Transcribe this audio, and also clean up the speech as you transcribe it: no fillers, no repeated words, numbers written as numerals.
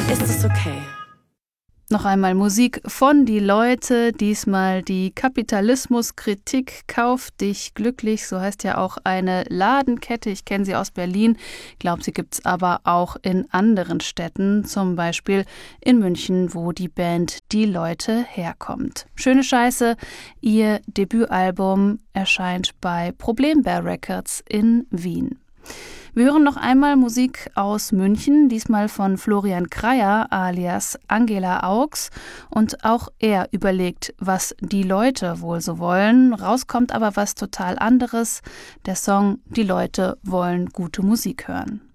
Ist es okay? Noch einmal Musik von Die Leute, diesmal die Kapitalismuskritik. Kauf dich glücklich, so heißt ja auch eine Ladenkette. Ich kenne sie aus Berlin, glaube, sie gibt es aber auch in anderen Städten, zum Beispiel in München, wo die Band Die Leute herkommt. Schöne Scheiße, ihr Debütalbum erscheint bei Problembär Records in Wien. Wir hören noch einmal Musik aus München, diesmal von Florian Kreyer alias Angela Augs. Und auch er überlegt, was die Leute wohl so wollen. Rauskommt aber was total anderes. Der Song Die Leute wollen gute Musik hören.